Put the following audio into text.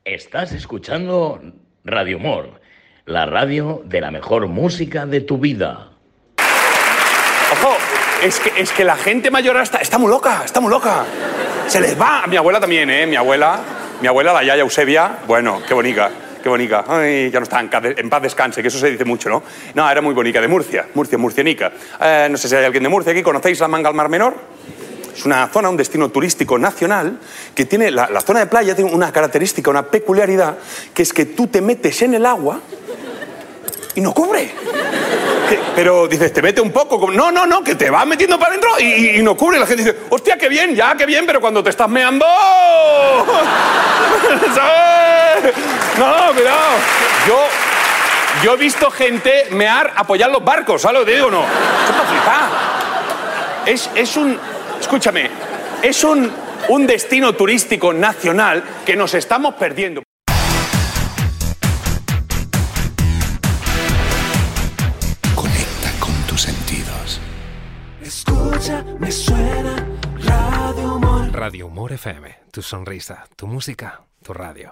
Estás escuchando Radio Humor, la radio de la mejor música de tu vida. Ojo, es que la gente mayor ahora está muy loca, está muy loca. Se les va. A mi abuela también, ¿eh? Mi abuela, la yaya Eusebia, bueno, qué bonita. Qué bonita. Ay, ya no está, en paz descanse, que eso se dice mucho, ¿no? No, era muy bonita, de Murcia, murcianica. No sé si hay alguien de Murcia aquí. ¿Conocéis la Manga al Mar Menor? Es una zona, un destino turístico nacional que tiene... La zona de playa tiene una característica, una peculiaridad, que es que tú te metes en el agua y no cubre. Pero dices, te mete un poco... No, que te vas metiendo para adentro y no cubre. Y la gente dice, hostia, qué bien, pero cuando te estás meando... ¿Sabes? No, cuidado. Yo he visto gente mear, apoyar los barcos, ¿sabes lo que te digo? No. Esto es para flipar. Es un... Escúchame, es un destino turístico nacional que nos estamos perdiendo. Conecta con tus sentidos. Escucha, me suena Radio Humor. Radio Humor FM, tu sonrisa, tu música, tu radio.